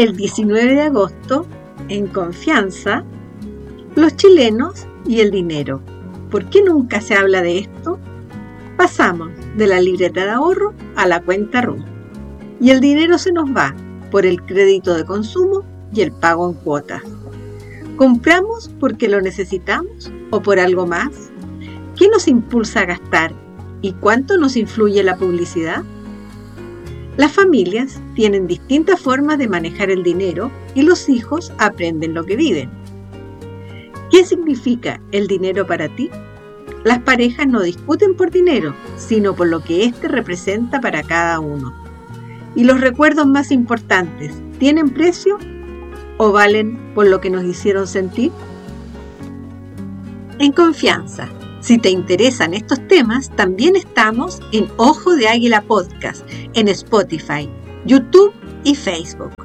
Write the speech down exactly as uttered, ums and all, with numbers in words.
El diecinueve de agosto, en Confianza, los chilenos y el dinero. ¿Por qué nunca se habla de esto? Pasamos de la libreta de ahorro a la cuenta R U. Y el dinero se nos va por el crédito de consumo y el pago en cuotas. ¿Compramos porque lo necesitamos o por algo más? ¿Qué nos impulsa a gastar y cuánto nos influye la publicidad? Las familias tienen distintas formas de manejar el dinero y los hijos aprenden lo que viven. ¿Qué significa el dinero para ti? Las parejas no discuten por dinero, sino por lo que éste representa para cada uno. ¿Y los recuerdos más importantes tienen precio o valen por lo que nos hicieron sentir? En Confianza. Si te interesan estos temas, también estamos en Ojo de Águila Podcast, en Spotify, YouTube y Facebook.